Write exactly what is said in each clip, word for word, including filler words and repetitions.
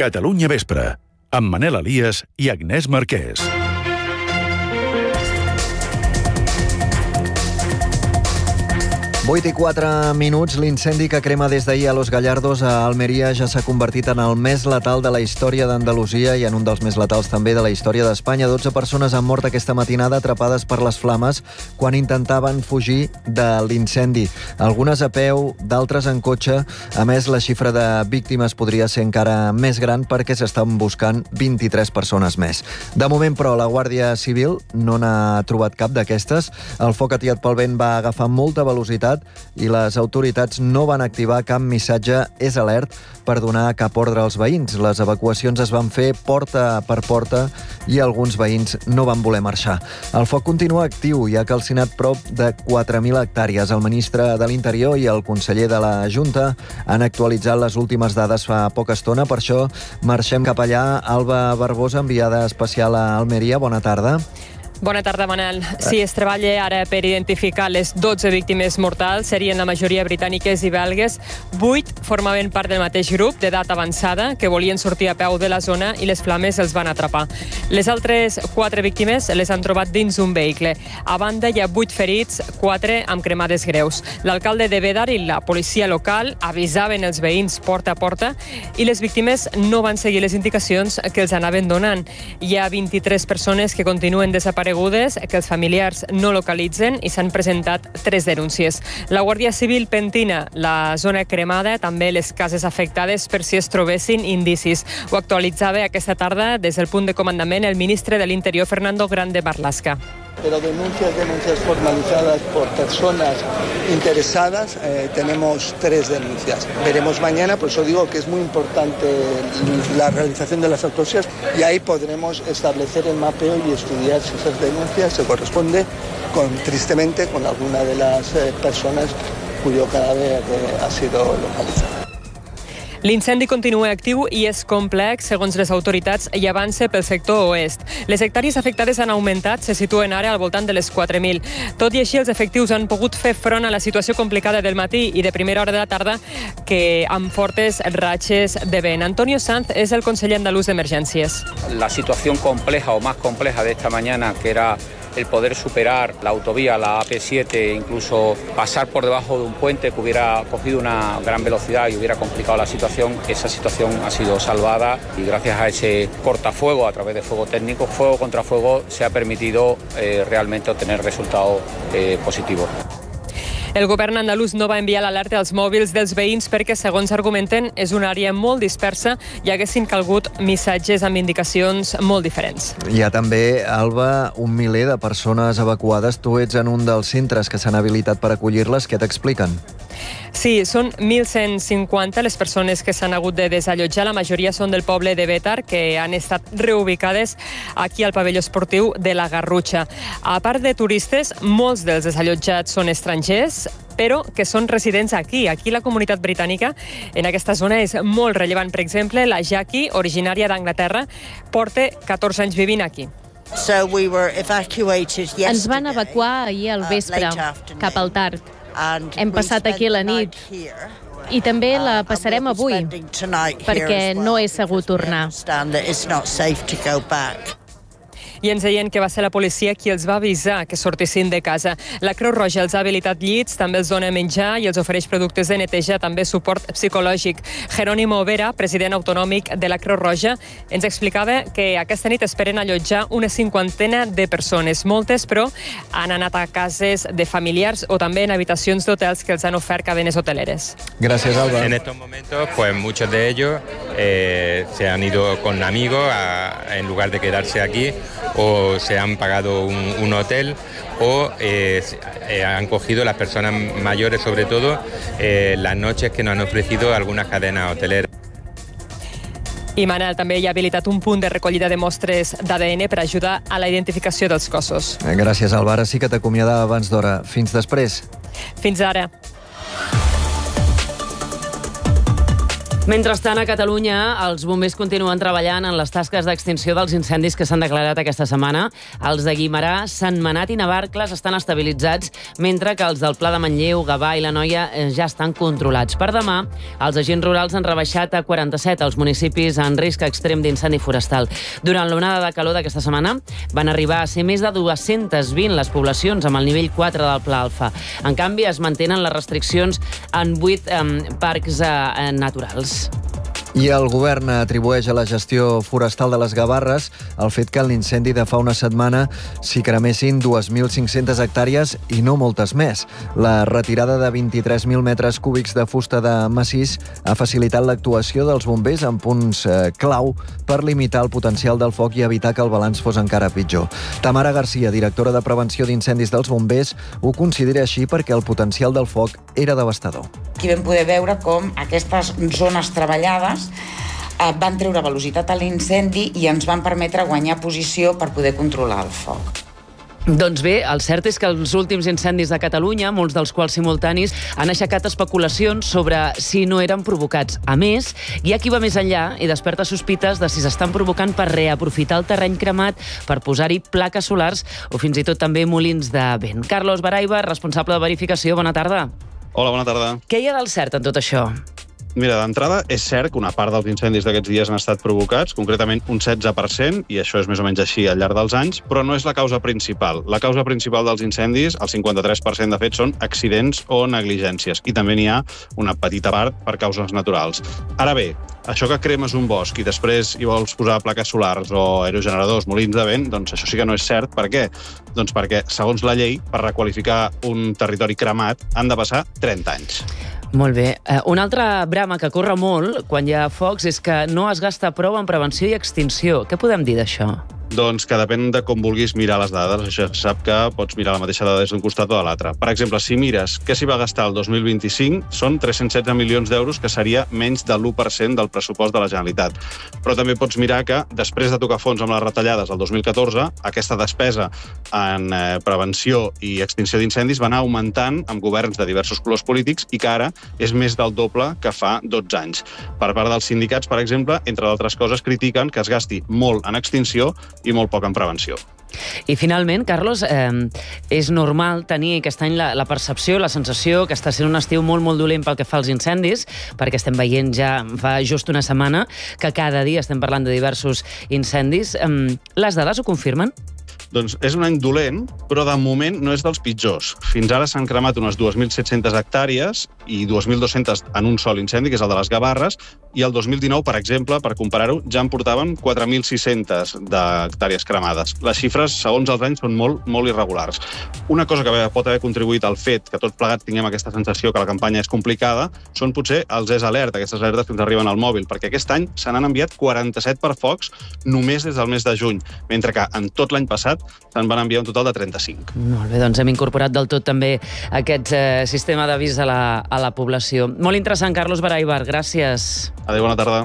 Catalunya Vespre, amb Manel Elias i Agnès Marquès. vuit i quatre minuts. L'incendi que crema des d'ahir a Los Gallardos, a Almeria, ja s'ha convertit en el més letal de la història d'Andalusia i en un dels més letals també de la història d'Espanya. dotze persones han mort aquesta matinada atrapades per les flames quan intentaven fugir de l'incendi. Algunes a peu, d'altres en cotxe. A més, la xifra de víctimes podria ser encara més gran perquè s'estan buscant vint-i-tres persones més. De moment, però, la Guàrdia Civil no n'ha trobat cap d'aquestes. El foc atiat pel vent va agafar molta velocitat i les autoritats no van activar cap missatge és alert per donar cap ordre als veïns. Les evacuacions es van fer porta per porta i alguns veïns no van voler marxar. El foc continua actiu, ja ha calcinat prop de quatre mil hectàrees. El ministre de l'Interior i el conseller de la Junta han actualitzat les últimes dades fa poca estona, per això marxem cap allà. Alba Barbosa, enviada especial a Almeria, bona tarda. Bona tarda, Manel. Sí, es treballa ara per identificar les dotze víctimes mortals. Serien la majoria britàniques i belgues. Vuit formaven part del mateix grup d'edat avançada que volien sortir a peu de la zona i les flames els van atrapar. Les altres quatre víctimes les han trobat dins un vehicle. A banda, hi ha vuit ferits, quatre amb cremades greus. L'alcalde de Bédar i la policia local avisaven els veïns porta a porta i les víctimes no van seguir les indicacions que els anaven donant. Hi ha vint-i-tres persones que continuen desaparegudes, que els familiars no localitzen i s'han presentat tres denúncies. La Guàrdia Civil pentina la zona cremada, també les cases afectades per si es trobessin indicis. Ho actualitzava aquesta tarda des del punt de comandament el ministre de l'Interior, Fernando Grande Marlaska. Pero denuncias, denuncias formalizadas por personas interesadas, eh, tenemos tres denuncias. Veremos mañana, por eso digo que es muy importante la realización de las autopsias y ahí podremos establecer el mapeo y estudiar si esas denuncias se corresponden con, tristemente, con alguna de las eh, personas cuyo cadáver eh, ha sido localizado. L'incendi continua actiu i és complex, segons les autoritats, i avança pel sector oest. Les hectàrees afectades han augmentat, se situen ara al voltant de les quatre mil. Tot i així, els efectius han pogut fer front a la situació complicada del matí i de primera hora de la tarda, que amb fortes ratxes de vent. Antonio Sanz és el conseller andalús d'Emergències. La situación compleja o más compleja de esta mañana, que era el poder superar la autovía, la A P siete, incluso pasar por debajo de un puente que hubiera cogido una gran velocidad y hubiera complicado la situación, esa situación ha sido salvada y gracias a ese cortafuego a través de fuego técnico, fuego contra fuego, se ha permitido eh, realmente obtener resultados eh, positivos. El govern andalús no va enviar l'alerta als mòbils dels veïns perquè, segons argumenten, és una àrea molt dispersa i haguessin calgut missatges amb indicacions molt diferents. Hi ha també, Alba, un miler de persones evacuades. Tu ets en un dels centres que s'han habilitat per acollir-les. Què t'expliquen? Sí, són mil cent cinquanta les persones que s'han hagut de desallotjar. La majoria són del poble de Bédar, que han estat reubicades aquí al pavelló esportiu de la Garrutxa. A part de turistes, molts dels desallotjats són estrangers, però que són residents aquí. Aquí la comunitat britànica en aquesta zona és molt rellevant. Per exemple, la Jackie, originària d'Anglaterra, porta catorze anys vivint aquí. So we were evacuated yesterday. Ens van evacuar ahir al vespre, cap al tard. Hem passat aquí la nit i també la passarem avui, perquè no és segur tornar. I ens deien que va ser la policia qui els va avisar que sortissin de casa. La Creu Roja els ha habilitat llits, també els dona menjar i els ofereix productes de neteja, també suport psicològic. Jerónimo Vera, president autonòmic de la Creu Roja, ens explicava que aquesta nit esperen allotjar una cinquantena de persones. Moltes, però, han anat a cases de familiars o també en habitacions d'hotels que els han ofert cadenes hoteleres. Gràcies, Alba. En estos momentos, pues muchos de ellos eh, se han ido con amigos a, en lugar de quedarse aquí, o se han pagado un, un hotel o eh, eh, han cogido las personas mayores, sobre todo, eh, las noches que nos han ofrecido algunas cadenas hoteleras. I Manel, també hi ha habilitat un punt de recollida de mostres d'A D N per ajudar a la identificació dels cossos. Gràcies, Alba. Ara sí que t'acomiadava abans d'hora. Fins després. Fins ara. Mentrestant, a Catalunya, els bombers continuen treballant en les tasques d'extinció dels incendis que s'han declarat aquesta setmana. Els de Guimerà, Sentmenat i Navarcles estan estabilitzats, mentre que els del Pla de Manlleu, Gavà i l'Anoia ja estan controlats. Per demà, els agents rurals han rebaixat a quaranta-set els municipis en risc extrem d'incendi forestal. Durant l'onada de calor d'aquesta setmana van arribar a ser més de dues-centes vint les poblacions amb el nivell quatre del Pla Alfa. En canvi, es mantenen les restriccions en vuit eh, parcs eh, naturals. I el govern atribueix a la gestió forestal de les Gavarres el fet que en l'incendi de fa una setmana s'hi cremessin dos mil cinc-centes hectàrees i no moltes més. La retirada de vint-i-tres mil metres cúbics de fusta de massís ha facilitat l'actuació dels bombers en punts eh, clau per limitar el potencial del foc i evitar que el balanç fos encara pitjor. Tamara Garcia, directora de Prevenció d'Incendis dels Bombers, ho considera així perquè el potencial del foc era devastador. Aquí vam poder veure com aquestes zones treballades eh, van treure velocitat a l'incendi i ens van permetre guanyar posició per poder controlar el foc. Doncs bé, el cert és que els últims incendis de Catalunya, molts dels quals simultanis, han aixecat especulacions sobre si no eren provocats. A més, hi ha qui va més enllà i desperta sospites de si s'estan provocant per reaprofitar el terreny cremat, per posar-hi plaques solars o fins i tot també molins de vent. Carlos Baraiba, responsable de verificació, bona tarda. Hola, bona tarda. Què hi ha del cert en tot això? Mira, d'entrada, és cert que una part dels incendis d'aquests dies han estat provocats, concretament un setze per cent, i això és més o menys així al llarg dels anys, però no és la causa principal. La causa principal dels incendis, el cinquanta-tres per cent de fet, són accidents o negligències, i també n'hi ha una petita part per causes naturals. Ara bé, això que cremes un bosc i després hi vols posar plaques solars o aerogeneradors, molins de vent, doncs això sí que no és cert. Per què? Doncs perquè, segons la llei, per requalificar un territori cremat han de passar trenta anys. Molt bé. Una altra brama que corre molt quan hi ha focs és que no es gasta prou en prevenció i extinció. Què podem dir d'això? Doncs que depèn de com vulguis mirar les dades. Això sap que pots mirar la mateixa dada des d'un costat o de l'altre. Per exemple, si mires què s'hi va gastar el dos mil vint-i-cinc, són tres-cents setze milions d'euros, que seria menys del l'u per cent del pressupost de la Generalitat. Però també pots mirar que, després de tocar fons amb les retallades el dos mil catorze, aquesta despesa en eh, prevenció i extinció d'incendis va anar augmentant amb governs de diversos colors polítics i que ara és més del doble que fa dotze anys. Per part dels sindicats, per exemple, entre d'altres coses, critiquen que es gasti molt en extinció i molt poc en prevenció. I finalment, Carlos, eh, és normal tenir aquest any la, la percepció, la sensació que està sent un estiu molt, molt dolent pel que fa als incendis, perquè estem veient ja fa just una setmana que cada dia estem parlant de diversos incendis. Eh, les dades ho confirmen? Doncs és un any dolent, però de moment no és dels pitjors. Fins ara s'han cremat unes dos mil set-centes hectàrees i dos mil dues-centes en un sol incendi, que és el de les Gavarres, i el dos mil dinou, per exemple, per comparar-ho, ja en portàvem quatre mil sis-centes d'hectàrees cremades. Les xifres, segons els anys, són molt, molt irregulars. Una cosa que pot haver contribuït al fet que tots plegats tinguem aquesta sensació que la campanya és complicada són potser els E S Alert, aquestes alertes que ens arriben al mòbil, perquè aquest any se n'han enviat quaranta-set per focs només des del mes de juny, mentre que en tot l'any passat se'n van enviar un total de trenta-cinc. Molt bé, doncs hem incorporat del tot també aquest eh, sistema d'avís a, la, a la població. Molt interessant, Carlos Baraibar, gràcies. Adéu, bona tarda.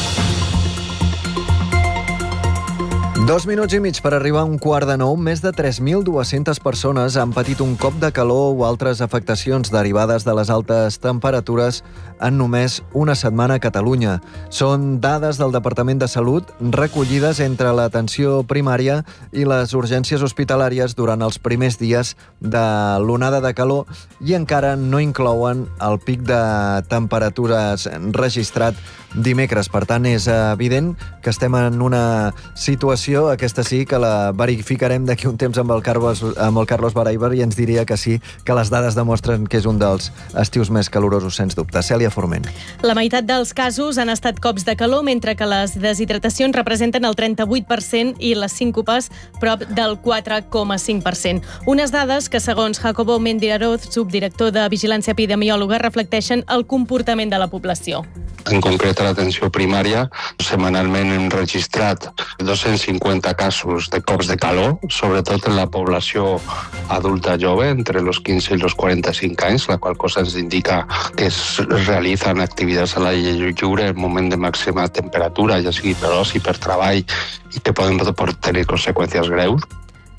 Dos minuts i mig per arribar a un quart de nou. Més de tres mil dues-centes persones han patit un cop de calor o altres afectacions derivades de les altes temperatures en només una setmana a Catalunya. Són dades del Departament de Salut recollides entre l'atenció primària i les urgències hospitalàries durant els primers dies de l'onada de calor i encara no inclouen el pic de temperatures registrat dimecres. Per tant, és evident que estem en una situació, aquesta sí, que la verificarem d'aquí un temps amb el Carlos, amb el Carlos Baraibar, i ens diria que sí, que les dades demostren que és un dels estius més calorosos, sens dubte. Cèlia Forment. La meitat dels casos han estat cops de calor, mentre que les deshidratacions representen el trenta-vuit per cent i les síncopes prop del quatre coma cinc per cent. Unes dades que, segons Jacobo Mendiaroz, subdirector de Vigilància Epidemiòloga, reflecteixen el comportament de la població. En concret, a l'atenció primària, setmanalment hem registrat dos-cents cinquanta casos de cops de calor, sobretot en la població adulta jove, entre los quinze i los quaranta-cinc anys, la qual cosa ens indica que es realitzen activitats a l'aire lliure en moment de màxima temperatura, ja sigui per oci, per treball, i que poden tenir conseqüències greus.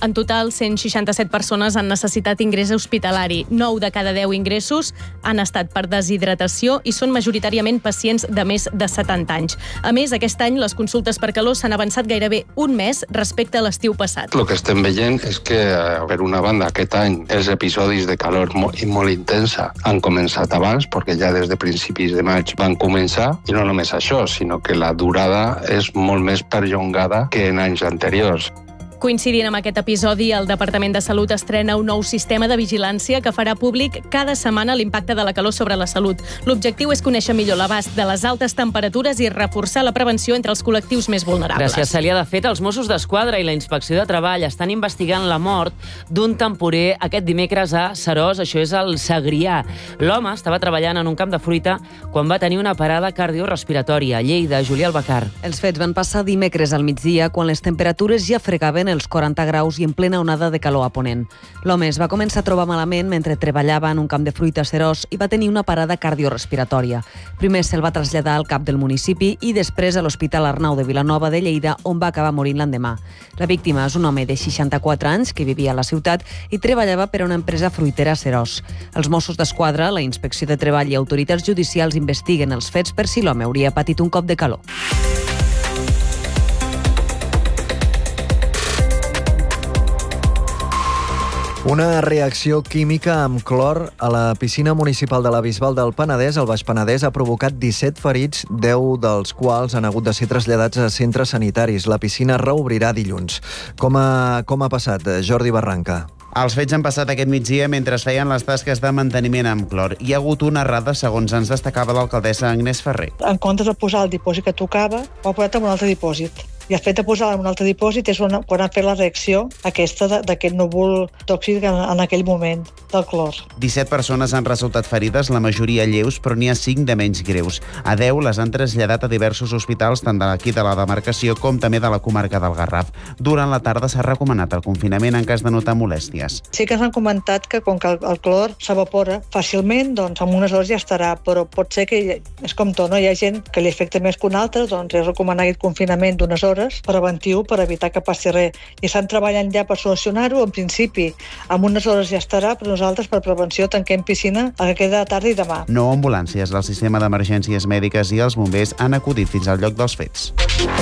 En total, cent seixanta-set persones han necessitat ingrés hospitalari. nou de cada deu ingressos han estat per deshidratació i són majoritàriament pacients de més de setanta anys. A més, aquest any les consultes per calor s'han avançat gairebé un mes respecte a l'estiu passat. El que estem veient és que, per una banda, aquest any els episodis de calor molt, molt intensa han començat abans, perquè ja des de principis de maig van començar, i no només això, sinó que la durada és molt més perllongada que en anys anteriors. Coincidint amb aquest episodi, el Departament de Salut estrena un nou sistema de vigilància que farà públic cada setmana l'impacte de la calor sobre la salut. L'objectiu és conèixer millor l'abast de les altes temperatures i reforçar la prevenció entre els col·lectius més vulnerables. Gràcies, Cèlia. De fet, els Mossos d'Esquadra i la Inspecció de Treball estan investigant la mort d'un temporer aquest dimecres a Seròs, això és al Segrià. L'home estava treballant en un camp de fruita quan va tenir una parada cardiorrespiratòria. A Lleida, Julià Albacar. Els fets van passar dimecres al migdia, quan les temperatures ja fregaven els quaranta graus i en plena onada de calor a Ponent. L'home es va començar a trobar malament mentre treballava en un camp de fruita a Seròs i va tenir una parada cardiorrespiratòria. Primer se'l va traslladar al cap del municipi i després a l'Hospital Arnau de Vilanova de Lleida, on va acabar morint l'endemà. La víctima és un home de seixanta-quatre anys que vivia a la ciutat i treballava per a una empresa fruitera a Seròs. Els Mossos d'Esquadra, la Inspecció de Treball i autoritats judicials investiguen els fets per si l'home hauria patit un cop de calor. Una reacció química amb clor a la piscina municipal de la Bisbal del Penedès, al Baix Penedès, ha provocat disset ferits, deu dels quals han hagut de ser traslladats a centres sanitaris. La piscina reobrirà dilluns. Com ha, com ha passat, Jordi Barranca? Els fets han passat aquest migdia mentre es feien les tasques de manteniment amb clor. Hi ha hagut una errada, segons ens destacava l'alcaldessa Agnès Ferrer. En comptes de posar el dipòsit que tocava, ho ha posat en un altre dipòsit. I el fet de posar en un altre dipòsit és quan, quan ha fet la reacció aquesta d'aquest núvol tòxic en, en aquell moment del clor. disset persones han resultat ferides, la majoria lleus, però n'hi ha cinc de menys greus. A deu les han traslladat a diversos hospitals, tant d'aquí de la demarcació com també de la comarca del Garraf. Durant la tarda s'ha recomanat el confinament en cas de notar molèsties. Sí que ens han comentat que com que el, el clor s'evapora fàcilment, doncs en unes hores ja estarà, però pot ser que, és com tot, no? Hi ha gent que li afecta més que una altra, doncs és recomanar aquest confinament d'unes hores preventiu per evitar que passi res. I estan treballant ja per solucionar-ho. En principi, en unes hores ja estarà, però nosaltres, per prevenció, tanquem piscina a que queda tarda i demà. Nou ambulàncies del sistema d'emergències mèdiques i els bombers han acudit fins al lloc dels fets.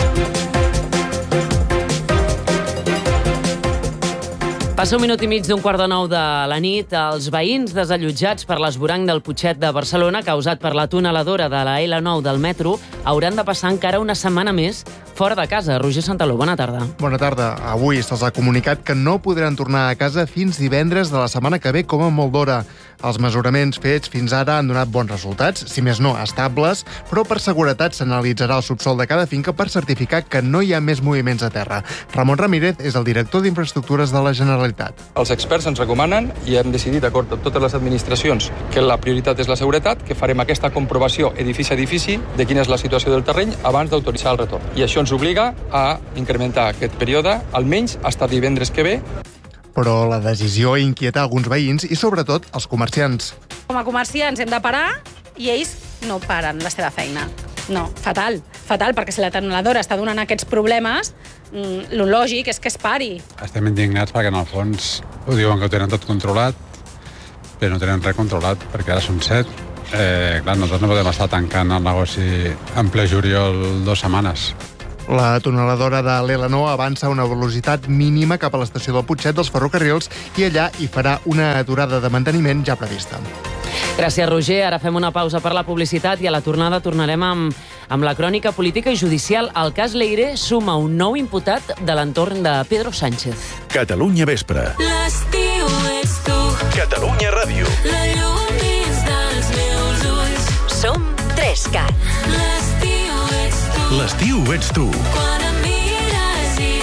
Passa un minut i mig d'un quart de nou de la nit. Els veïns desallotjats per l'esvoranc del Putxet de Barcelona, causat per la tuneladora de la L nou del metro, hauran de passar encara una setmana més fora de casa. Roger Santaló, bona tarda. Bona tarda. Avui se'ls ha comunicat que no podran tornar a casa fins divendres de la setmana que ve, com a molt d'hora. Els mesuraments fets fins ara han donat bons resultats, si més no, estables, però per seguretat s'analitzarà el subsol de cada finca per certificar que no hi ha més moviments a terra. Ramon Ramírez és el director d'Infraestructures de la Generalitat. Els experts ens recomanen, i hem decidit d'acord amb totes les administracions, que la prioritat és la seguretat, que farem aquesta comprovació edifici a edifici de quina és la situació del terreny abans d'autoritzar el retorn. I això ens obliga a incrementar aquest període almenys fins divendres que ve. Però la decisió inquieta alguns veïns i, sobretot, els comerciants. Com a comerciants hem de parar i ells no paren la seva feina. No, fatal, fatal, perquè si la tuneladora està donant aquests problemes, mm, lo lògic és que es pari. Estem indignats perquè, en el fons, ho diuen que ho tenen tot controlat, però no tenen res controlat, perquè ara són set. Eh, clar, nosaltres no podem estar tancant el negoci en ple juliol dues setmanes. La tuneladora de l'L nou avança a una velocitat mínima cap a l'estació del Putxet dels ferrocarrils i allà hi farà una aturada de manteniment ja prevista. Gràcies, Roger. Ara fem una pausa per la publicitat i a la tornada tornarem amb, amb la crònica política i judicial. El cas Leire suma un nou imputat de l'entorn de Pedro Sánchez. Catalunya Vespre. L'estiu ets tu. Catalunya Ràdio. La llum dins dels meus ulls. Som Trescat. L'estiu ets tu. L'estiu ets tu. Quan em mires i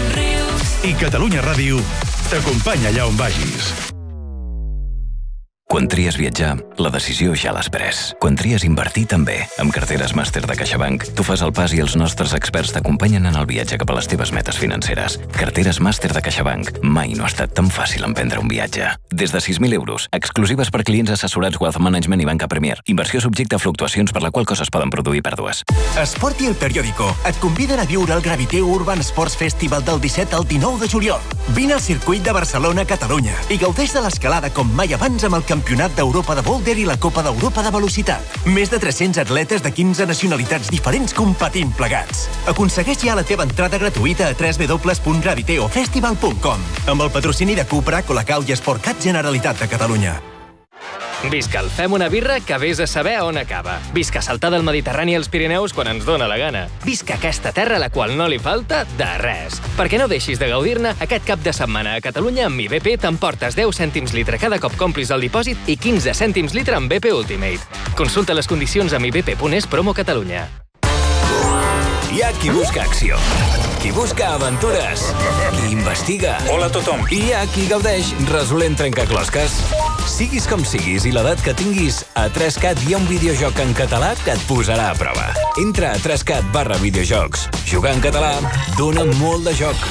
somrius. I Catalunya Ràdio t'acompanya allà on vagis. Quan tries viatjar, la decisió ja l'has pres. Quan tries invertir, també. Amb carteres màster de CaixaBank, tu fas el pas i els nostres experts t'acompanyen en el viatge cap a les teves metes financeres. Carteres màster de CaixaBank. Mai no ha estat tan fàcil emprendre un viatge. Des de sis mil euros, exclusives per clients assessorats Wealth Management i Banca Premier. Inversió subjecte a fluctuacions per la qual coses poden produir pèrdues. Esport i el Periódico et conviden a viure el Graviteu Urban Sports Festival del disset al dinou de juliol. Vine al circuit de Barcelona, Catalunya, i gaudeix de l'escalada com mai abans amb el Campionat d'Europa de Boulder i la Copa d'Europa de Velocitat. Més de tres-cents atletes de quinze nacionalitats diferents competint plegats. Aconsegueix ja la teva entrada gratuïta a w w w punt graviteofestival punt com amb el patrocini de Cupra, Colacau i Sportcat Generalitat de Catalunya. Visca el Fem una birra que vés a saber on acaba. Visca saltar del Mediterrani als Pirineus quan ens dóna la gana. Visca aquesta terra a la qual no li falta de res. Perquè no deixis de gaudir-ne, aquest cap de setmana a Catalunya amb Mi B P t'emportes deu cèntims litre cada cop complis el dipòsit i quinze cèntims litre amb B P Ultimate. Consulta les condicions a mi b p punt es promo Catalunya. Hi ha qui busca acció, qui busca aventures, qui investiga. Hola a tothom. I hi ha qui gaudeix resolent trencaclosques. Siguis com siguis i l'edat que tinguis, a tres cat hi ha un videojoc en català que et posarà a prova. Entra a tres cat barra videojocs. Jugar en català dona molt de joc.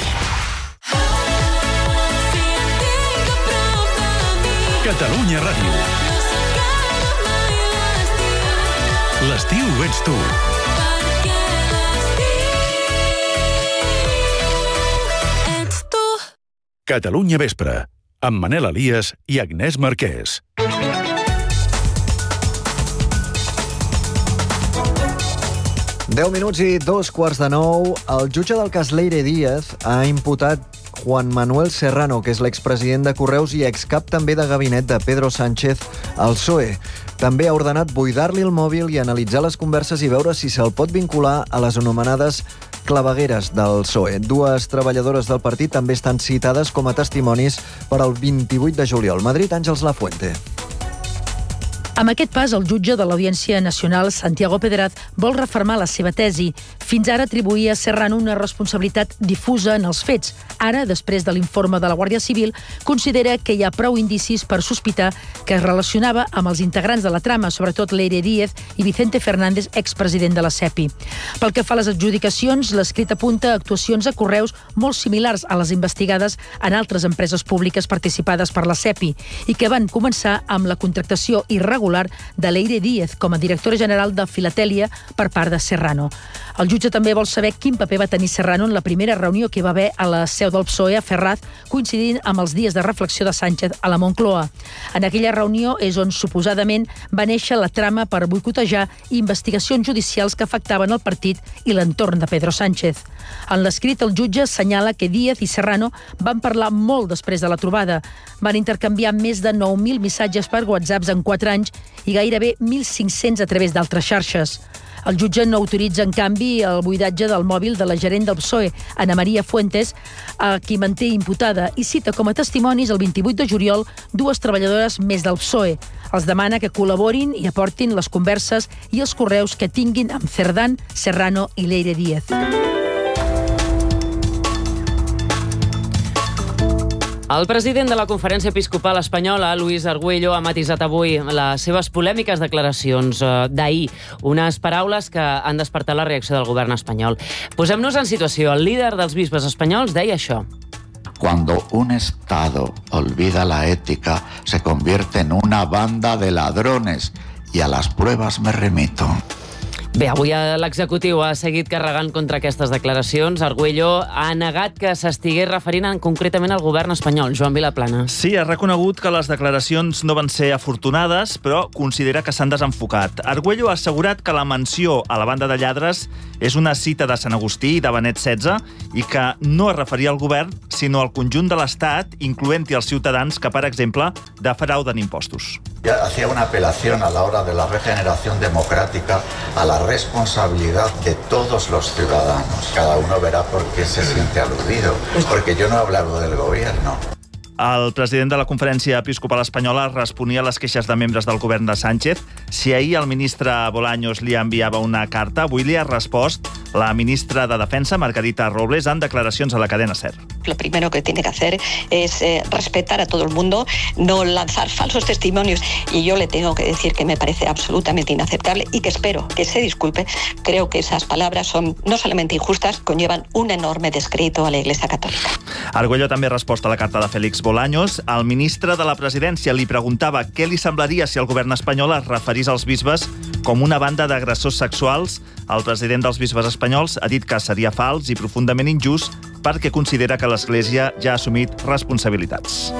Catalunya Ràdio. L'estiu ets tu. Catalunya Vespre, amb Manel Elias i Agnès Marquès. deu minuts i dos quarts de nou. El jutge del cas Leire Díaz ha imputat Juan Manuel Serrano, que és l'expresident de Correus i excap també de gabinet de Pedro Sánchez al P S O E. També ha ordenat buidar-li el mòbil i analitzar les converses i veure si se'l pot vincular a les anomenades clavegueres del P S O E. Dues treballadores del partit també estan citades com a testimonis per al vint-i-vuit de juliol. Madrid, Àngels Lafuente. Amb aquest pas, el jutge de l'Audiència Nacional, Santiago Pedraz, vol refermar la seva tesi. Fins ara atribuïa a Serrano una responsabilitat difusa en els fets. Ara, després de l'informe de la Guàrdia Civil, considera que hi ha prou indicis per sospitar que es relacionava amb els integrants de la trama, sobretot Leire Díaz i Vicente Fernández, expresident de la SEPI. Pel que fa a les adjudicacions, l'escrit apunta a actuacions a Correus molt similars a les investigades en altres empreses públiques participades per la SEPI i que van començar amb la contractació irregular de Leire Díaz com a directora general de Filatèlia per part de Serrano. El jutge també vol saber quin paper va tenir Serrano en la primera reunió que hi va haver a la seu del P S O E a Ferraz, coincidint amb els dies de reflexió de Sánchez a la Moncloa. En aquella reunió és on suposadament va néixer la trama per boicotejar investigacions judicials que afectaven el partit i l'entorn de Pedro Sánchez. En l'escrit, el jutge assenyala que Díaz i Serrano van parlar molt després de la trobada. Van intercanviar més de nou mil missatges per WhatsApp en quatre anys i gairebé mil cinc-cents a través d'altres xarxes. El jutge no autoritza, en canvi, el buidatge del mòbil de la gerent del P S O E, Ana María Fuentes, a qui manté imputada, i cita com a testimonis el vint-i-vuit de juliol dues treballadores més del P S O E. Els demana que col·laborin i aportin les converses i els correus que tinguin amb Cerdán, Serrano i Leire Díaz. El president de la Conferència Episcopal Espanyola, Luis Argüello, ha matisat avui les seves polèmiques declaracions d'ahir, unes paraules que han despertat la reacció del govern espanyol. Posem-nos en situació. El líder dels bisbes espanyols deia això. Cuando un Estado olvida la ética, se convierte en una banda de ladrones, y a las pruebas me remito. Bé, avui l'executiu ha seguit carregant contra aquestes declaracions. Argüello ha negat que s'estigués referint en concretament al govern espanyol. Joan Vilaplana. Sí, ha reconegut que les declaracions no van ser afortunades, però considera que s'han desenfocat. Argüello ha assegurat que la menció a la banda de lladres és una cita de Sant Agustí i de Benet setze i que no es referia al govern, sinó al conjunt de l'Estat, incloent-hi els ciutadans que, per exemple, defrauden impostos. Ya hacía una apelación a la hora de la regeneración democrática a la responsabilidad de todos los ciudadanos. Cada uno verá por qué se siente aludido, porque yo no he hablado del gobierno. El president de la Conferència Episcopal Espanyola responia a les queixes de membres del govern de Sánchez. Si ahir el ministre Bolaños li enviava una carta, avui li ha respost la ministra de Defensa, Margarita Robles, en declaracions a la cadena SER. lo primero que tiene que hacer es eh, respetar a todo el mundo, no lanzar falsos testimonios. Y yo le tengo que decir que me parece absolutamente inaceptable y que espero que se disculpe. Creo que esas palabras son no solamente injustas, conllevan un enorme descrédito a la Iglesia Católica. Argüello també ha respost a la carta de Félix Bolaños. El ministre de la Presidència li preguntava què li semblaria si el govern espanyol es referís als bisbes com una banda d'agressors sexuals. El president dels bisbes espanyols ha dit que seria fals i profundament injust perquè considera que l'Església ja ha assumit responsabilitats.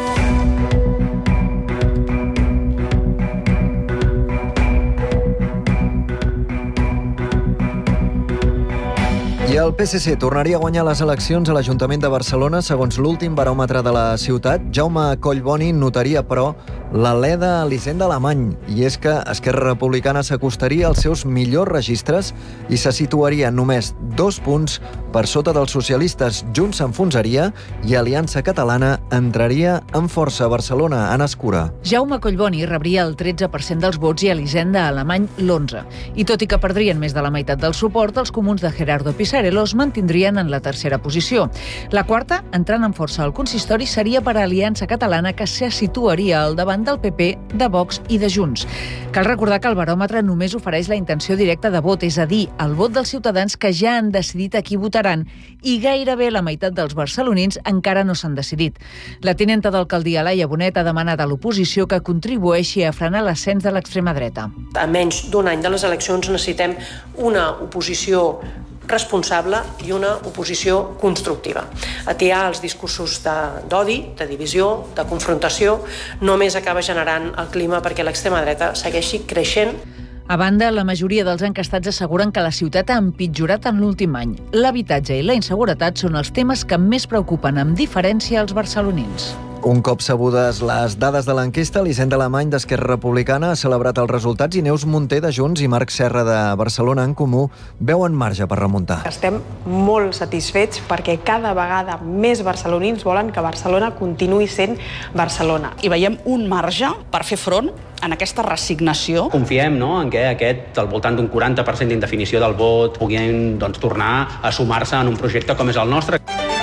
I el P S C tornaria a guanyar les eleccions a l'Ajuntament de Barcelona segons l'últim baròmetre de la ciutat. Jaume Collboni notaria, però, l'alè d'Elisenda Alemany. I és que Esquerra Republicana s'acostaria als seus millors registres i se situaria només dos punts per sota dels socialistes. Junts s'enfonsaria i Aliança Catalana entraria en força a Barcelona. Anna Escura. Jaume Collboni rebria el tretze per cent dels vots i Elisenda Alemany l'onze. I tot i que perdrien més de la meitat del suport, els comuns de Gerardo Pisarello es mantindrien en la tercera posició. La quarta, entrant en força al consistori, seria per a Aliança Catalana, que se situaria al davant del P P, de Vox i de Junts. Cal recordar que el baròmetre només ofereix la intenció directa de vot, és a dir, el vot dels ciutadans que ja han decidit a qui votaran, i gairebé la meitat dels barcelonins encara no s'han decidit. La tinenta d'alcaldia, Laia Bonet, ha demanat a l'oposició que contribueixi a frenar l'ascens de l'extrema dreta. A menys d'un any de les eleccions necessitem una oposició responsable i una oposició constructiva. Atiar els discursos d'odi, de, de divisió, de confrontació, només acaba generant el clima perquè l'extrema dreta segueixi creixent. A banda, la majoria dels encastats asseguren que la ciutat ha empitjorat en l'últim any. L'habitatge i la inseguretat són els temes que més preocupen amb diferència als barcelonins. Un cop sabudes les dades de l'enquesta, l'Elisenda Alemany d'Esquerra Republicana ha celebrat els resultats i Neus Munté de Junts i Marc Serra de Barcelona en Comú veuen marge per remuntar. Estem molt satisfets perquè cada vegada més barcelonins volen que Barcelona continuï sent Barcelona. I veiem un marge per fer front en aquesta resignació. Confiem, no?, en què aquest, al voltant d'un quaranta per cent d'indefinició del vot, puguin, doncs, tornar a sumar-se en un projecte com és el nostre.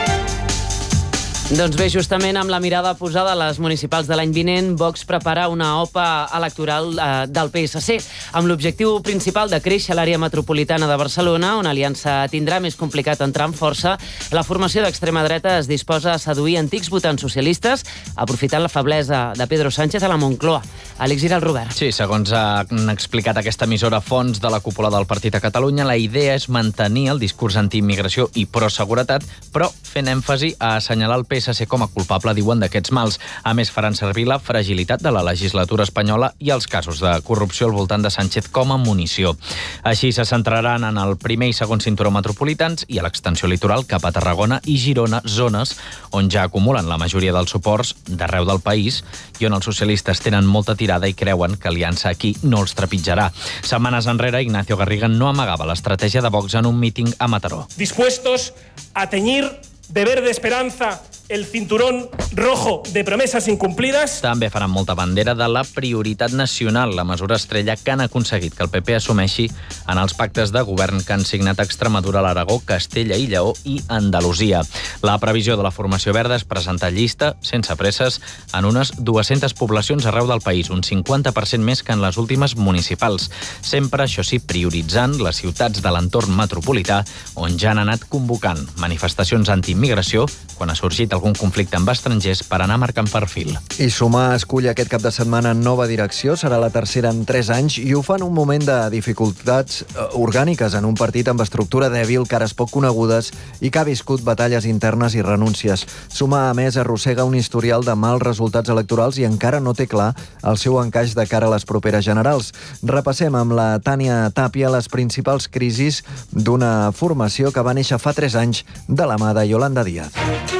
Doncs bé, justament amb la mirada posada a les municipals de l'any vinent, Vox prepara una OPA electoral eh, del P S C, amb l'objectiu principal de créixer l'àrea metropolitana de Barcelona, on Aliança tindrà més complicat entrar en força. La formació d'extrema dreta es disposa a seduir antics votants socialistes, aprofitant la feblesa de Pedro Sánchez a la Moncloa. Àlex Giral, Robert. Sí, segons han explicat aquesta emissora Fons de la cúpula del partit a Catalunya, la idea és mantenir el discurs antiimmigració i pro-seguretat, però fent èmfasi a assenyalar el P S C com a culpable, diuen, d'aquests mals. A més, faran servir la fragilitat de la legislatura espanyola i els casos de corrupció al voltant de Sánchez com a munició. Així se centraran en el primer i segon cinturó metropolitans i a l'extensió litoral cap a Tarragona i Girona, zones on ja acumulen la majoria dels suports d'arreu del país i on els socialistes tenen molta tirada i creuen que Aliança aquí no els trepitjarà. Setmanes enrere, Ignacio Garriga no amagava l'estratègia de Vox en un míting a Mataró. Dispuestos a teñir de verde esperanza el cinturón rojo de promesas incumplidas. També faran molta bandera de la prioritat nacional, la mesura estrella que han aconseguit que el P P assumeixi en els pactes de govern que han signat Extremadura, l'Aragó, Castella i Lleó i Andalusia. La previsió de la formació verda és presentar llista, sense presses, en unes dues-centes poblacions arreu del país, un cinquanta per cent més que en les últimes municipals. Sempre, això sí, prioritzant les ciutats de l'entorn metropolità, on ja han anat convocant manifestacions antiimmigració quan ha sorgit algun conflicte amb estrangers per anar marcant perfil. I Sumar escull aquest cap de setmana nova direcció, serà la tercera en tres anys i ho fa en un moment de dificultats orgàniques en un partit amb estructura dèbil, cares poc conegudes i que ha viscut batalles internes i renúncies. Sumar, a més, arrossega un historial de mals resultats electorals i encara no té clar el seu encaix de cara a les properes generals. Repassem amb la Tània Tàpia les principals crisis d'una formació que va néixer fa tres anys de la mà de Yolanda Díaz.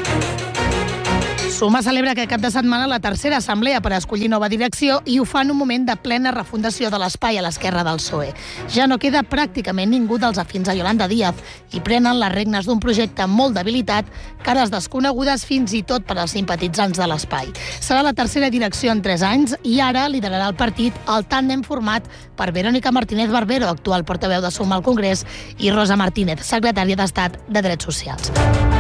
Sumar celebra aquest cap de setmana la tercera assemblea per escollir nova direcció i ho fa en un moment de plena refundació de l'espai a l'esquerra del P S O E. Ja no queda pràcticament ningú dels afins a Yolanda Díaz i prenen les regnes d'un projecte molt debilitat, cares desconegudes fins i tot per als simpatitzants de l'espai. Serà la tercera direcció en tres anys i ara liderarà el partit el tàndem format per Verónica Martínez Barbero, actual portaveu de Sumar al Congrés, i Rosa Martínez, secretària d'Estat de Drets Socials.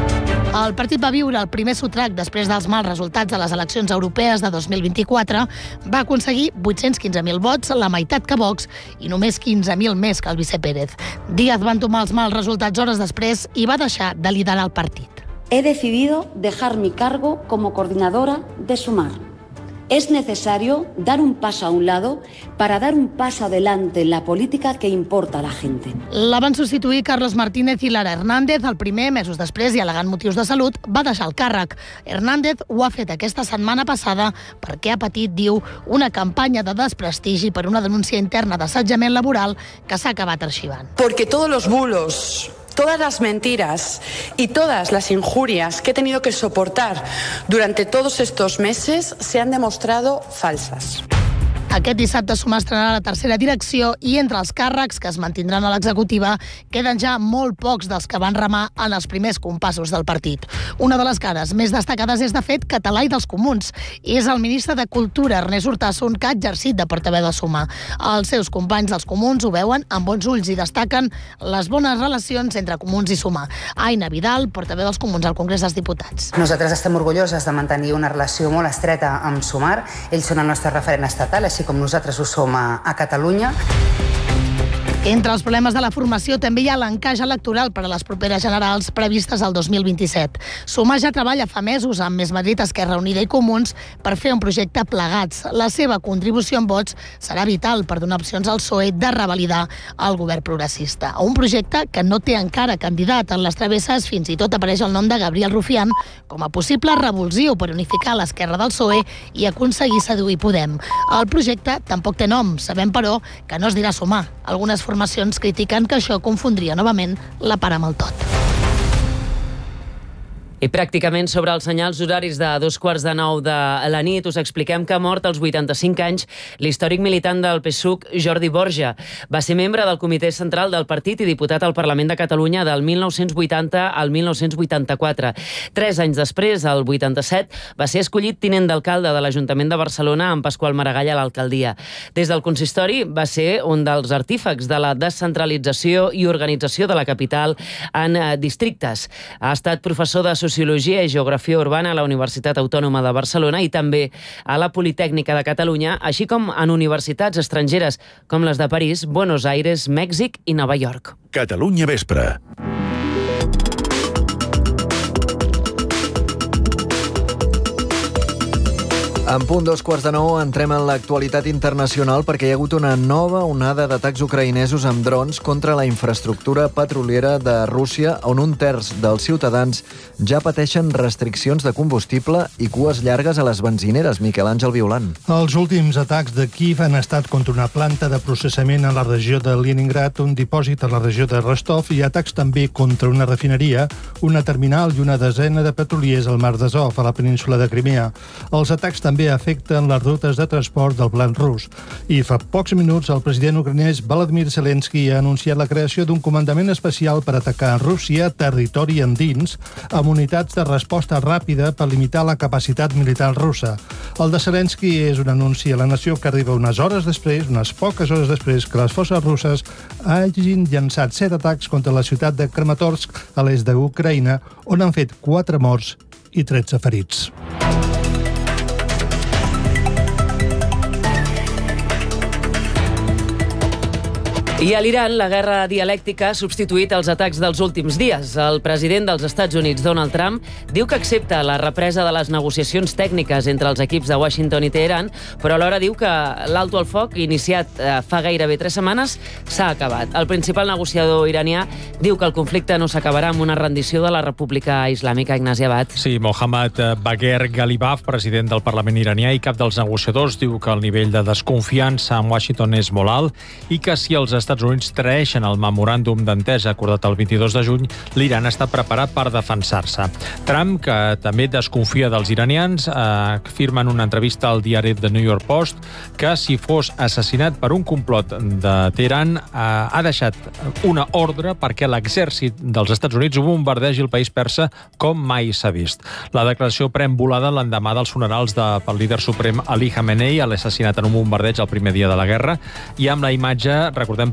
El partit va viure el primer sotrac després dels mals resultats de les eleccions europees de dos mil vint-i-quatre. Va aconseguir vuit-cents quinze mil vots, la meitat que Vox, i només quinze mil més que el vice Pérez. Díaz va entomar els mals resultats hores després i va deixar de liderar el partit. He decidido dejar mi cargo como coordinadora de Sumar. Es necesario dar un paso a un lado para dar un paso adelante en la política que importa a la gente. La van substituir Carlos Martínez i Lara Hernández. El primer, mesos després, i al·legant motius de salut, va deixar el càrrec. Hernández ho ha fet aquesta setmana passada perquè ha patit, diu, una campanya de desprestigi per una denúncia interna d'assetjament laboral que s'ha acabat arxivant. Porque todos los bulos, todas las mentiras y todas las injurias que he tenido que soportar durante todos estos meses se han demostrado falsas. Aquest dissabte Sumar estrenarà la tercera direcció i entre els càrrecs que es mantindran a l'executiva queden ja molt pocs dels que van remar en els primers compassos del partit. Una de les cares més destacades és, de fet, Català i dels Comuns. És el ministre de Cultura, Ernest Urtasun, que ha exercit de portaveu de Sumar. Els seus companys dels Comuns ho veuen amb bons ulls i destaquen les bones relacions entre Comuns i Sumar. Aina Vidal, portaveu dels Comuns al Congrés dels Diputats. Nosaltres estem orgulloses de mantenir una relació molt estreta amb Sumar. Ells són el nostre referent estatal, així com nosaltres ho som a, a Catalunya. Entre els problemes de la formació també hi ha l'encaix electoral per a les properes generals previstes al dos mil vint-i-set. Sumar ja treballa fa mesos amb Més Madrid, Esquerra Unida i Comuns per fer un projecte plegats. La seva contribució en vots serà vital per donar opcions al P S O E de revalidar el govern progressista. Un projecte que no té encara candidat. En les travesses fins i tot apareix el nom de Gabriel Rufián com a possible revulsiu per unificar l'esquerra del P S O E i aconseguir seduir Podem. El projecte tampoc té nom. Sabem, però, que no es dirà Sumar. Algunes formacions critiquen que això confondria novament la part amb el tot. I pràcticament sobre els senyals horaris de dos quarts de nou de la nit us expliquem que ha mort als vuitanta-cinc anys l'històric militant del P S U C, Jordi Borja. Va ser membre del Comitè Central del Partit i diputat al Parlament de Catalunya del mil nou-cents vuitanta al mil nou-cents vuitanta-quatre. Tres anys després, el vuitanta-set, va ser escollit tinent d'alcalde de l'Ajuntament de Barcelona amb Pasqual Maragall a l'alcaldia. Des del consistori va ser un dels artífecs de la descentralització i organització de la capital en districtes. Ha estat professor de Sociologia i Geografia Urbana a la Universitat Autònoma de Barcelona i també a la Politècnica de Catalunya, així com en universitats estrangeres com les de París, Buenos Aires, Mèxic i Nova York. Catalunya Vespre. En punt dos quarts de nou entrem en l'actualitat internacional perquè hi ha hagut una nova onada d'atacs ucraïnesos amb drons contra la infraestructura petroliera de Rússia, on un terç dels ciutadans ja pateixen restriccions de combustible i cues llargues a les benzineres. Miquel Àngel Violant. Els últims atacs de Kíev han estat contra una planta de processament a la regió de Leningrad, un dipòsit a la regió de Rostov i atacs també contra una refineria, una terminal i una desena de petroliers al mar d'Azov, a la península de Crimea. Els atacs també afecten les rutes de transport del blanc rus. I fa pocs minuts el president ucraïnès Volodymyr Zelensky ha anunciat la creació d'un comandament especial per atacar Rússia territori endins amb unitats de resposta ràpida per limitar la capacitat militar russa. El de Zelensky és un anunci a la nació que arriba unes hores després, unes poques hores després que les forces russes hagin llançat set atacs contra la ciutat de Kramatorsk a l'est d'Ucraïna, on han fet quatre morts i tretze ferits. I a l'Iran, la guerra dialèctica ha substituït els atacs dels últims dies. El president dels Estats Units, Donald Trump, diu que accepta la represa de les negociacions tècniques entre els equips de Washington i Teheran, però alhora diu que l'alto al foc, iniciat eh, fa gairebé tres setmanes, s'ha acabat. El principal negociador iranià diu que el conflicte no s'acabarà amb una rendició de la República Islàmica. Ignasi Abad. Sí, Mohammad Bagher Ghalibaf, president del Parlament iranià i cap dels negociadors, diu que el nivell de desconfiança amb Washington és molt alt i que si els Estats Units traeixen el memoràndum d'entesa acordat el vint-i-dos de juny, l'Iran està preparat per defensar-se. Trump, que també desconfia dels iranians, eh, afirma en una entrevista al diari The New York Post que si fos assassinat per un complot de Teheran, eh, ha deixat una ordre perquè l'exèrcit dels Estats Units ho bombardegi el país persa com mai s'ha vist. La declaració pren volada l'endemà dels funerals de, pel líder suprem Ali Khamenei, l'assassinat en un bombardeig el primer dia de la guerra, i amb la imatge, recordem,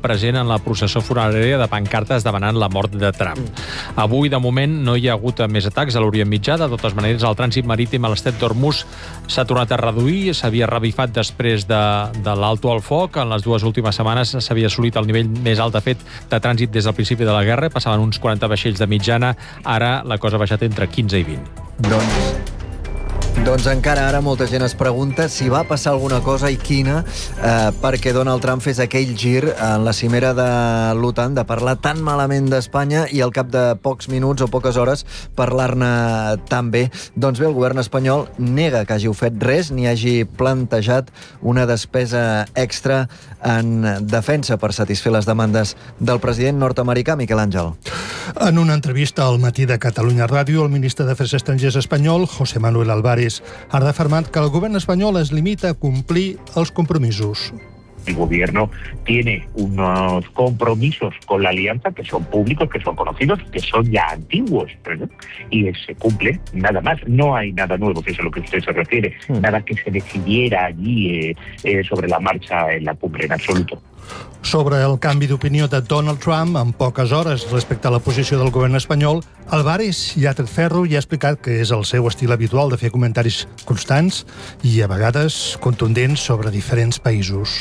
present en la processó funerària de pancartes demanant la mort de Trump. Avui, de moment, no hi ha hagut més atacs a l'Orient Mitjà. De totes maneres, el trànsit marítim a l'estret d'Hormuz s'ha tornat a reduir, s'havia revifat després de, de l'alto al foc. En les dues últimes setmanes s'havia assolit el nivell més alt, de fet, de trànsit des del principi de la guerra. Passaven uns quaranta vaixells de mitjana, ara la cosa ha baixat entre quinze i vint. Doncs... Doncs encara ara molta gent es pregunta si va passar alguna cosa i quina eh, perquè Donald Trump fes aquell gir en la cimera de l'OTAN de parlar tan malament d'Espanya i al cap de pocs minuts o poques hores parlar-ne tan bé. Doncs bé, el govern espanyol nega que hagi fet res ni hagi plantejat una despesa extra en defensa per satisfer les demandes del president nord-americà, Miquel Àngel. En una entrevista al Matí de Catalunya Ràdio, el ministre d'Afers Estrangers espanyol, José Manuel Álvarez, ha afirmat que el govern espanyol es limita a complir els compromisos. El gobierno tiene unos compromisos con la alianza que son públicos, que son conocidos, que son ya antiguos, ¿no? Y se cumple, nada más. No hay nada nuevo, que es a lo que usted se refiere. Mm. Nada que se decidiera allí eh, eh, sobre la marcha en la cumbre, en absoluto. Sobre el canvi d'opinió de Donald Trump en poques hores respecte a la posició del govern espanyol, Álvarez ja ha tret ferro i ha explicat que és el seu estil habitual de fer comentaris constants i a vegades contundents sobre diferents països.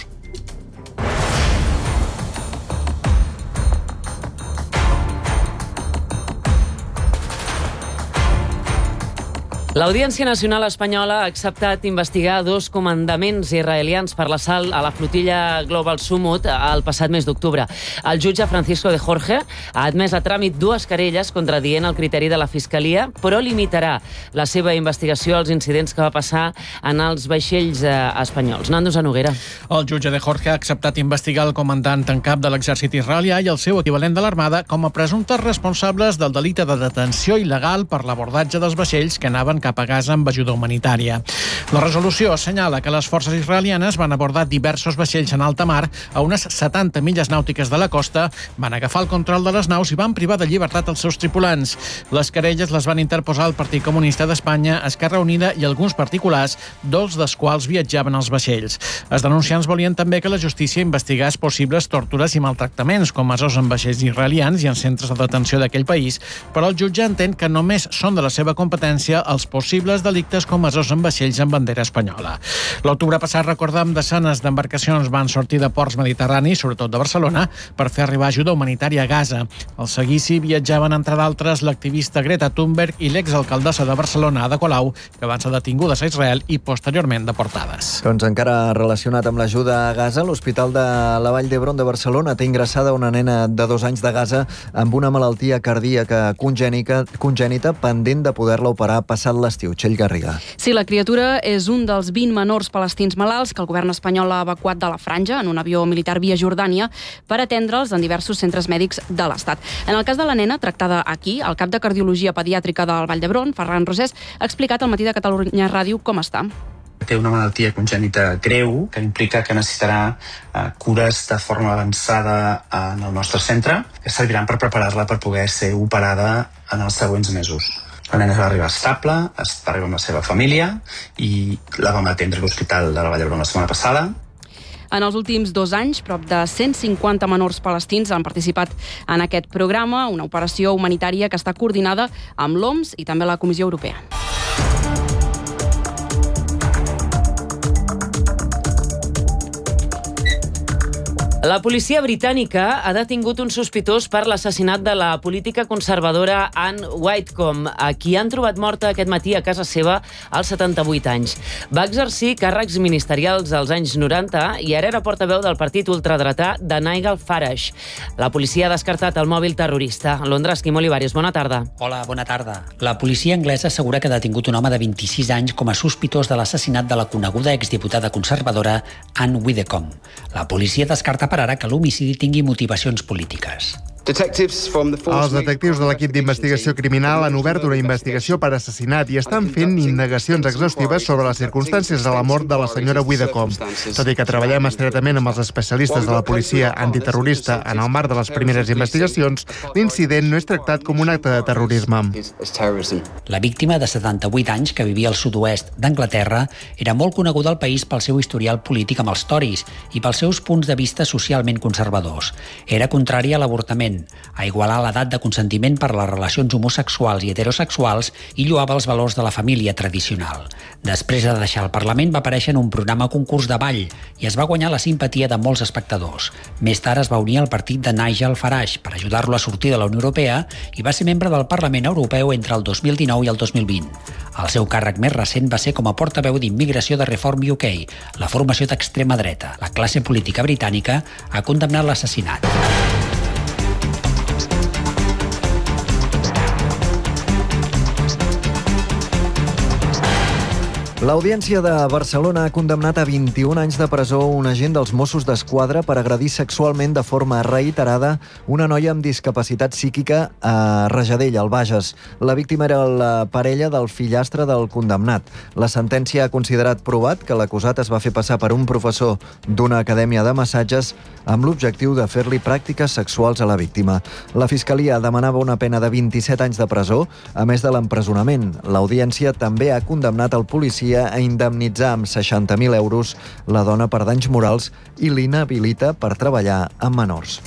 L'Audiència Nacional Espanyola ha acceptat investigar dos comandaments israelians per l'assalt a la flotilla Global Summit el passat mes d'octubre. El jutge Francisco de Jorge ha admès a tràmit dues querelles contradient el criteri de la Fiscalia, però limitarà la seva investigació als incidents que va passar en els vaixells eh, espanyols. Nando Zanoguera. El jutge de Jorge ha acceptat investigar el comandant en cap de l'exèrcit israelià i el seu equivalent de l'Armada com a presumptes responsables del delicte de detenció il·legal per l'abordatge dels vaixells que anaven cap a Gaza amb ajuda humanitària. La resolució assenyala que les forces israelianes van abordar diversos vaixells en alta mar a unes setanta milles nàutiques de la costa, van agafar el control de les naus i van privar de llibertat els seus tripulants. Les querelles les van interposar el Partit Comunista d'Espanya, Esquerra Unida i alguns particulars, dos dels quals viatjaven als vaixells. Els denunciants volien també que la justícia investigés possibles tortures i maltractaments comesos en vaixells israelians i en centres de detenció d'aquell país, però el jutge entén que només són de la seva competència els possibles delictes comesos en vaixells amb bandera espanyola. L'octubre passat, recordem, desenes d'embarcacions van sortir de ports mediterranis, sobretot de Barcelona, per fer arribar ajuda humanitària a Gaza. Al seguici viatjaven, entre d'altres, l'activista Greta Thunberg i l'exalcaldessa de Barcelona, Ada Colau, que van ser detingudes a Israel i posteriorment deportades. Doncs encara relacionat amb l'ajuda a Gaza, l'Hospital de la Vall d'Hebron de Barcelona té ingressada una nena de dos anys de Gaza amb una malaltia cardíaca congènica, congènita pendent de poder-la operar passat l'estiu. Txell Garriga. Sí, la criatura és un dels vint menors palestins malalts que el govern espanyol ha evacuat de la franja en un avió militar via Jordània per atendre'ls en diversos centres mèdics de l'Estat. En el cas de la nena, tractada aquí, el cap de Cardiologia Pediàtrica del Vall d'Hebron, Ferran Rosés, ha explicat al Matí de Catalunya Ràdio com està. Té una malaltia congènita greu que implica que necessitarà eh, cures de forma avançada en el nostre centre que serviran per preparar-la per poder ser operada en els següents mesos. La nena va arribar estable, va arribar amb la seva família i la vam atendre a l'Hospital de la Vall d'Hebron la setmana passada. En els últims dos anys, prop de cent cinquanta menors palestins han participat en aquest programa, una operació humanitària que està coordinada amb l'O M S i també la Comissió Europea. La policia britànica ha detingut un sospitós per l'assassinat de la política conservadora Anne Whitcomb, a qui han trobat morta aquest matí a casa seva als setanta-vuit anys. Va exercir càrrecs ministerials als anys noranta i ara era portaveu del partit ultradretà de Nigel Farage. La policia ha descartat el mòbil terrorista. Londres, Quim Olivares, bona tarda. Hola, bona tarda. La policia anglesa assegura que ha detingut un home de vint-i-sis anys com a sospitós de l'assassinat de la coneguda exdiputada conservadora Anne Widdecombe. La policia descarta per ara que l'homicidi tingui motivacions polítiques. Els detectius de l'equip d'investigació criminal han obert una investigació per assassinat i estan fent indagacions exhaustives sobre les circumstàncies de la mort de la senyora Widdecombe. Tot i que treballem estretament amb els especialistes de la policia antiterrorista en el marc de les primeres investigacions, l'incident no és tractat com un acte de terrorisme. La víctima, de setanta-vuit anys, que vivia al sud-oest d'Anglaterra, era molt coneguda al país pel seu historial polític amb els Tories i pels seus punts de vista socialment conservadors. Era contrària a l'avortament, a igualar l'edat de consentiment per a les relacions homosexuals i heterosexuals i lloava els valors de la família tradicional. Després de deixar el Parlament va aparèixer en un programa concurs de ball i es va guanyar la simpatia de molts espectadors. Més tard es va unir al partit de Nigel Farage per ajudar-lo a sortir de la Unió Europea i va ser membre del Parlament Europeu entre el dos mil dinou i el dos mil vint. El seu càrrec més recent va ser com a portaveu d'immigració de Reform U K, la formació d'extrema dreta. La classe política britànica ha condemnat l'assassinat. L'Audiència de Barcelona ha condemnat a vint-i-un anys de presó un agent dels Mossos d'Esquadra per agredir sexualment de forma reiterada una noia amb discapacitat psíquica a Rajadell, al Bages. La víctima era la parella del fillastre del condemnat. La sentència ha considerat provat que l'acusat es va fer passar per un professor d'una acadèmia de massatges amb l'objectiu de fer-li pràctiques sexuals a la víctima. La Fiscalia demanava una pena de vint-i-set anys de presó, a més de l'empresonament. L'Audiència també ha condemnat el policia a indemnitzar amb seixanta mil euros la dona per danys morals i l'inhabilita per treballar amb menors.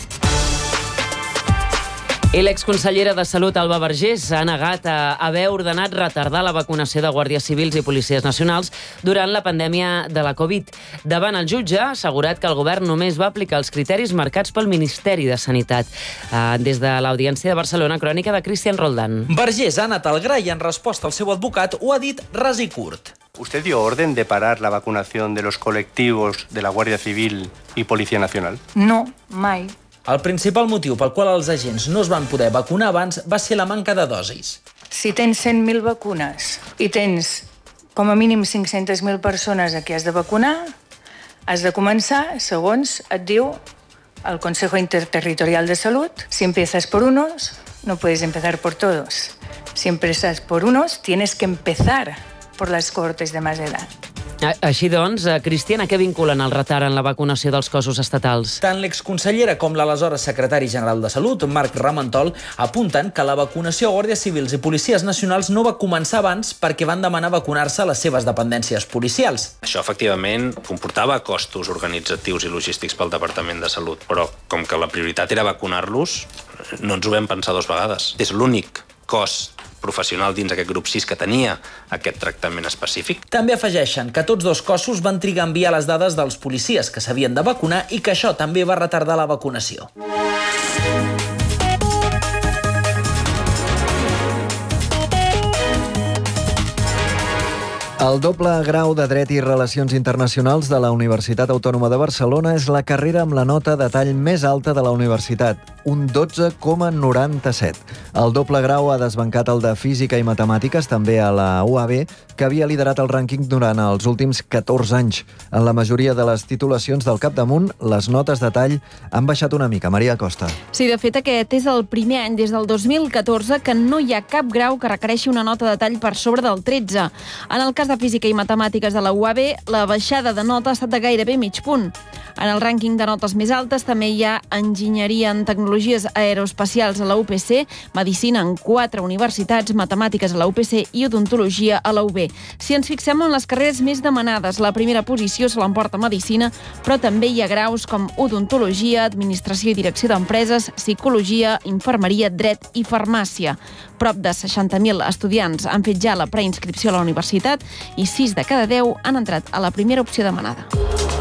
I l'exconsellera de Salut, Alba Vergés, ha negat a haver ordenat retardar la vacunació de guàrdies civils i policies nacionals durant la pandèmia de la Covid. Davant el jutge, ha assegurat que el govern només va aplicar els criteris marcats pel Ministeri de Sanitat. Des de l'Audiència de Barcelona, crònica de Cristian Roldán. Vergés ha anat al gra i en resposta al seu advocat ho ha dit ras i curt. ¿Usted dio orden de parar la vacunación de los colectivos de la Guardia Civil y Policía Nacional? No, mai. El principal motiu pel qual els agents no es van poder vacunar abans va ser la manca de dosis. Si tens cent mil vacunes i tens com a mínim cinc-centes mil persones a qui has de vacunar, has de començar, segons et diu el Consejo Interterritorial de Salud. Si empiezas por unos, no puedes empezar por todos. Si empiezas por unos, tienes que empezar por las cohortes de más edad. Així doncs, Cristian, a què vinculen el retard en la vacunació dels cossos estatals? Tant l'exconsellera com l'aleshores secretari general de Salut, Marc Ramentol, apunten que la vacunació a guàrdies civils i policies nacionals no va començar abans perquè van demanar vacunar-se a les seves dependències policials. Això, efectivament, comportava costos organitzatius i logístics pel Departament de Salut, però com que la prioritat era vacunar-los, no ens ho vam pensar dues vegades. És l'únic cos professional dins aquest grup sis que tenia aquest tractament específic. També afegeixen que tots dos cossos van trigar a enviar les dades dels policies que s'havien de vacunar i que això també va retardar la vacunació. El doble grau de Dret i Relacions Internacionals de la Universitat Autònoma de Barcelona és la carrera amb la nota de tall més alta de la universitat, un dotze coma noranta-set. El doble grau ha desbancat el de Física i Matemàtiques, també a la U A B, que havia liderat el rànquing durant els últims catorze anys. En la majoria de les titulacions del capdamunt, les notes de tall han baixat una mica. Maria Costa. Sí, de fet, aquest és el primer any des del dos mil catorze que no hi ha cap grau que requereixi una nota de tall per sobre del tretze. En el cas de Física i Matemàtiques de la U A B, la baixada de nota ha estat de gairebé mig punt. En el rànquing de notes més altes també hi ha Enginyeria en Tecnologies Aeroespacials a la U P C, Medicina en quatre universitats, Matemàtiques a la U P C i Odontologia a la U B. Si ens fixem en les carreres més demanades, la primera posició se l'emporta Medicina, però també hi ha graus com Odontologia, Administració i Direcció d'Empreses, Psicologia, Infermeria, Dret i Farmàcia. Prop de seixanta mil estudiants han fet ja la preinscripció a la universitat i sis de cada deu han entrat a la primera opció demanada.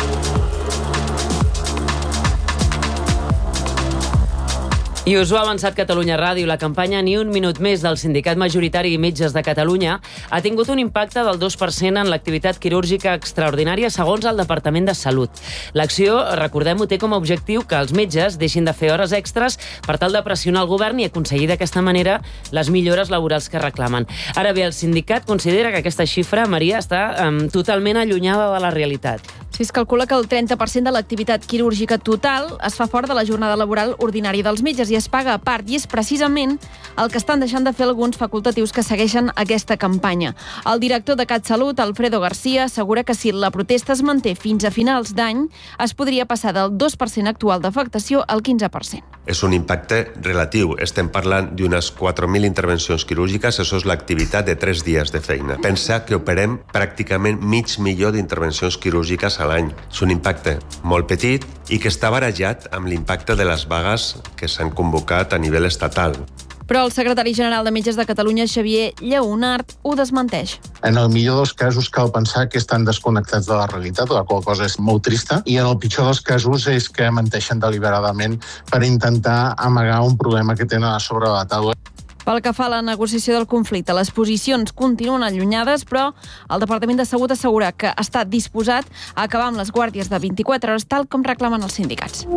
I us ho ha avançat Catalunya Ràdio. La campanya Ni un minut més del Sindicat Majoritari i Metges de Catalunya ha tingut un impacte del dos per cent en l'activitat quirúrgica extraordinària segons el Departament de Salut. L'acció, recordem-ho, té com a objectiu que els metges deixin de fer hores extres per tal de pressionar el govern i aconseguir d'aquesta manera les millores laborals que reclamen. Ara bé, el sindicat considera que aquesta xifra, Maria, està um, totalment allunyada de la realitat. Si es calcula que el trenta per cent de l'activitat quirúrgica total es fa fora de la jornada laboral ordinària dels metges i es paga a part, i és precisament el que estan deixant de fer alguns facultatius que segueixen aquesta campanya. El director de CatSalut, Alfredo García, assegura que si la protesta es manté fins a finals d'any, es podria passar del dos per cent actual d'afectació al quinze per cent. És un impacte relatiu. Estem parlant d'unes quatre mil intervencions quirúrgiques, això és l'activitat de tres dies de feina. Pensa que operem pràcticament mig milió d'intervencions quirúrgiques a l'any. És un impacte molt petit i que està barejat amb l'impacte de les vagues que s'han convocat a nivell estatal. Però el secretari general de Metges de Catalunya, Xavier Lleonart, ho desmenteix. En el millor dels casos cal pensar que estan desconnectats de la realitat, la qual cosa és molt trista, i en el pitjor dels casos és que menteixen deliberadament per intentar amagar un problema que tenen a sobre la taula. Pel que fa a la negociació del conflicte, les posicions continuen allunyades, però el Departament de Salut assegura que està disposat a acabar amb les guàrdies de vint-i-quatre hores, tal com reclamen els sindicats.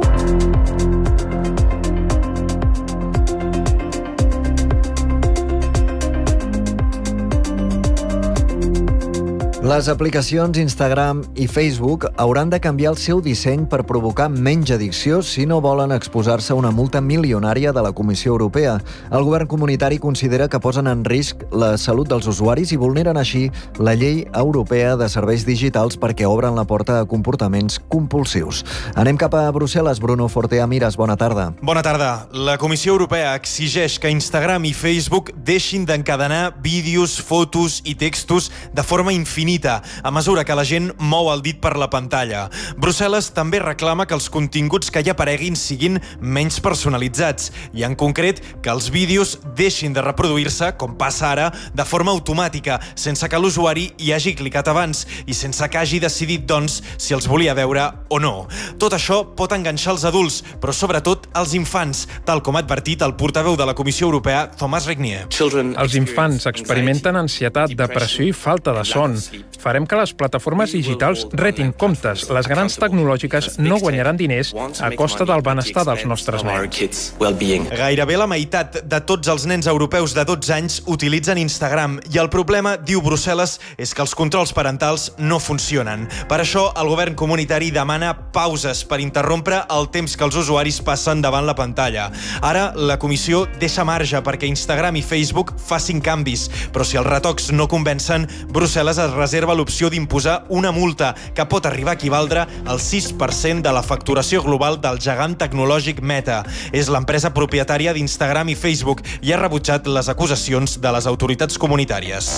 Les aplicacions Instagram i Facebook hauran de canviar el seu disseny per provocar menys addicció si no volen exposar-se a una multa milionària de la Comissió Europea. El govern comunitari considera que posen en risc la salut dels usuaris i vulneren així la llei europea de serveis digitals perquè obren la porta a comportaments compulsius. Anem cap a Brussel·les. Bruno Fortea Mires, bona tarda. Bona tarda. La Comissió Europea exigeix que Instagram i Facebook deixin d'encadenar vídeos, fotos i textos de forma infinita a mesura que la gent mou el dit per la pantalla. Brussel·les també reclama que els continguts que hi apareguin siguin menys personalitzats i, en concret, que els vídeos deixin de reproduir-se, com passa ara, de forma automàtica, sense que l'usuari hi hagi clicat abans i sense que hagi decidit, doncs, si els volia veure o no. Tot això pot enganxar els adults, però sobretot els infants, tal com ha advertit el portaveu de la Comissió Europea, Thomas Regnier. Els infants experimenten ansietat, depressió i falta de son. Farem que les plataformes digitals retin comptes. Les grans tecnològiques no guanyaran diners a costa del benestar dels nostres nens. Gairebé la meitat de tots els nens europeus de dotze anys utilitzen Instagram i el problema, diu Brussel·les, és que els controls parentals no funcionen. Per això, el govern comunitari demana pauses per interrompre el temps que els usuaris passen davant la pantalla. Ara, la Comissió deixa marge perquè Instagram i Facebook facin canvis, però si els retocs no convencen, Brussel·les es reserva l'opció d'imposar una multa que pot arribar a equivaldre al sis per cent de la facturació global del gegant tecnològic Meta. És l'empresa propietària d'Instagram i Facebook i ha rebutjat les acusacions de les autoritats comunitàries.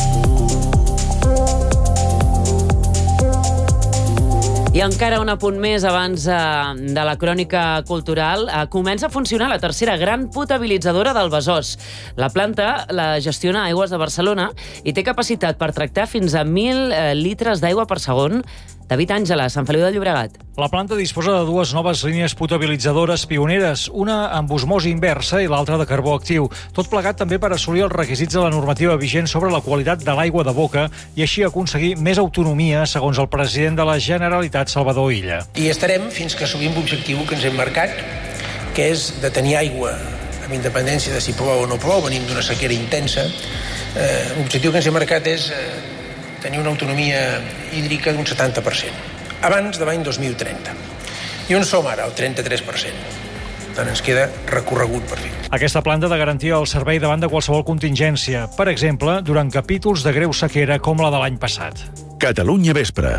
I encara un apunt més abans eh, de la crònica cultural. Eh, comença a funcionar la tercera gran potabilitzadora del Besòs. La planta la gestiona Aigües de Barcelona i té capacitat per tractar fins a mil eh, litres d'aigua per segon. David Àngela, Sant Feliu de Llobregat. La planta disposa de dues noves línies potabilitzadores pioneres, una amb osmosi inversa i l'altra de carbó actiu. Tot plegat també per assolir els requisits de la normativa vigent sobre la qualitat de l'aigua de boca i així aconseguir més autonomia, segons el president de la Generalitat, Salvador Illa. I estarem fins que assolim l'objectiu que ens hem marcat, que és de tenir aigua amb independència de si plou o no plou, venim d'una sequera intensa. Eh, l'objectiu que ens hem marcat és eh, tenir una autonomia hídrica d'un setanta per cent, abans de l'any dos mil trenta. I on som ara? El trenta-tres per cent. Per tant, ens queda recorregut per fer. Aquesta planta de garantia el servei davant de qualsevol contingència, per exemple, durant capítols de greu sequera com la de l'any passat. Catalunya Vespre.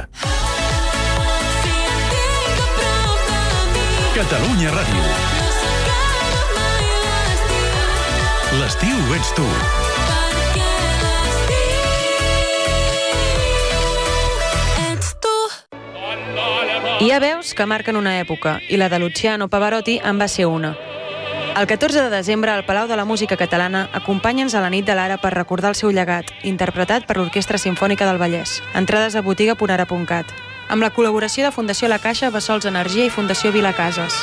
Catalunya Ràdio. L'estiu ets tu. Hi ha veus que marquen una època, i la de Luciano Pavarotti en va ser una. El catorze de desembre, al Palau de la Música Catalana, acompanya'ns a la nit de l'Ara per recordar el seu llegat, interpretat per l'Orquestra Simfònica del Vallès. Entrades a botiga punt ara punt cat. Amb la col·laboració de Fundació La Caixa, Bessols Energia i Fundació Vilacases.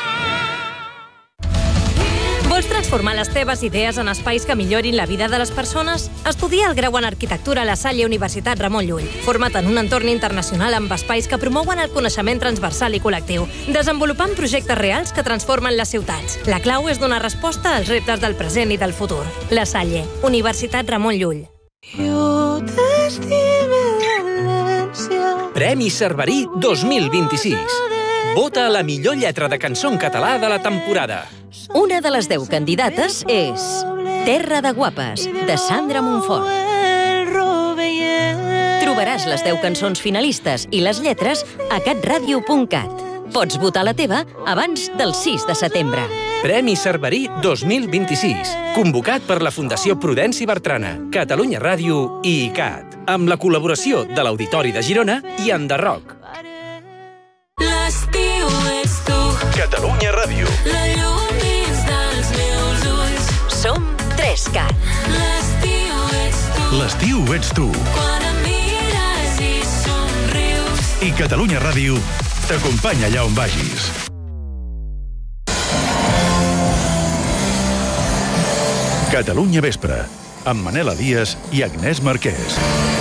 Vols transformar les teves idees en espais que millorin la vida de les persones? Estudia el grau en Arquitectura a la Salle Universitat Ramon Llull. Forma't en un entorn internacional amb espais que promouen el coneixement transversal i col·lectiu, desenvolupant projectes reals que transformen les ciutats. La clau és donar resposta als reptes del present i del futur. La Salle, Universitat Ramon Llull. Jo t'estime, València. Premi Cerverí dos mil vint-i-sis. Vota la millor lletra de cançó en català de la temporada. Una de les deu candidates és Terra de Guapes, de Sandra Montfort. Trobaràs les deu cançons finalistes i les lletres a catradio punt cat. Pots votar la teva abans del sis de setembre. Premi Cerverí dos mil vint-i-sis. Convocat per la Fundació Prudenci Bertrana, Catalunya Ràdio i I C A T. Amb la col·laboració de l'Auditori de Girona i Enderroc. L'estiu ets tu. Catalunya Ràdio. La llum dins dels meus ulls. Som tres cat. L'estiu ets tu. L'estiu ets tu. Quan em mires i somrius. I Catalunya Ràdio t'acompanya allà on vagis. Catalunya Vespre, amb Manel Elias i Agnès Marquès.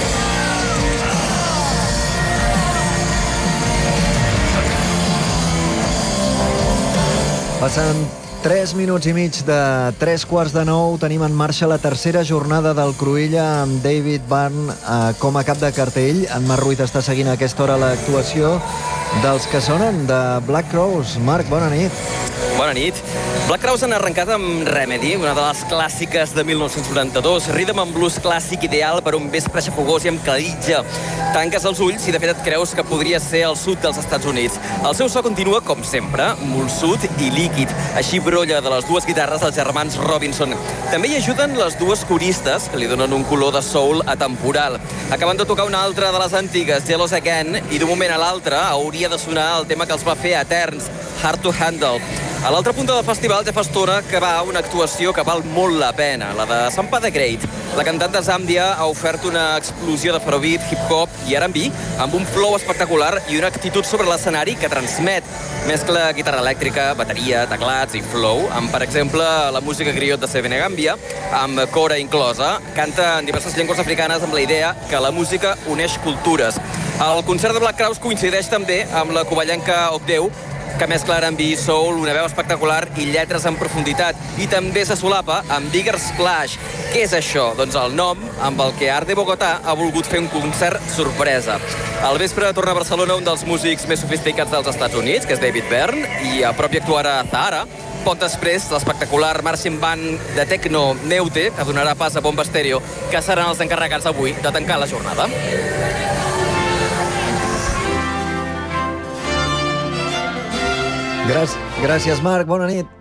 Passant tres minuts i mig de tres quarts de nou, tenim en marxa la tercera jornada del Cruïlla amb David Byrne eh, com a cap de cartell. En Marc Ruiz està seguint a aquesta hora l'actuació dels que sonen de Black Crowes. Marc, bona nit. Bona nit. Black Crowes han arrencat amb Remedy, una de les clàssiques de mil nou-cents noranta-dos, rhythm and blues clàssic ideal per un vespre xafogós i amb calitja. Tanques els ulls i de fet et creus que podria ser el sud dels Estats Units. El seu so continua, com sempre, molsut i líquid. Així brolla de les dues guitarres els germans Robinson. També hi ajuden les dues coristes, que li donen un color de soul atemporal. Acaben de tocar una altra de les antigues, Jealous Again, i d'un moment a l'altre hauria de sonar el tema que els va fer eterns, Hard to Handle. A l'altra punta del festival ja fa estona que va una actuació que val molt la pena, la de Sampa the Great. La cantant de Zàmbia ha ofert una explosió de afrobeat, hip-hop i R and B amb un flow espectacular i una actitud sobre l'escenari que transmet. Mescla guitarra elèctrica, bateria, teclats i flow, amb, per exemple, la música griot de Sebenegambia, amb cora inclosa. Canta en diverses llengües africanes amb la idea que la música uneix cultures. El concert de Black Crowes coincideix també amb la covellenca Ocdeu, que mescla R and B, soul, una veu espectacular i lletres en profunditat. I també se solapa amb Bigger Splash. Què és això? Doncs el nom amb el que Art de Bogotà ha volgut fer un concert sorpresa. Al vespre torna a Barcelona un dels músics més sofisticats dels Estats Units, que és David Byrne, i a prop hi actuarà Zahara. Poc després, l'espectacular marching band de techno Neute, que donarà pas a Bomba Estéreo, que seran els encarregats avui de tancar la jornada. Gràcies, Marc. Bona nit.